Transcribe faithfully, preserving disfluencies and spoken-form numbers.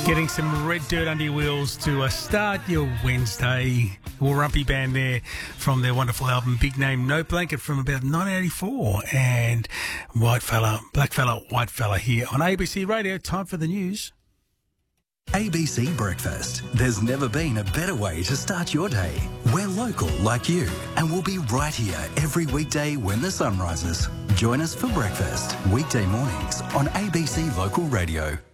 Getting some red dirt under your wheels to uh, start your Wednesday. Warumpi Band there from their wonderful album Big Name No Blanket from about nineteen eighty-four. And White Fella, Black Fella, White Fella here on A B C Radio. Time for the news. A B C Breakfast. There's never been a better way to start your day. We're local like you, and we'll be right here every weekday when the sun rises. Join us for breakfast, weekday mornings on A B C Local Radio.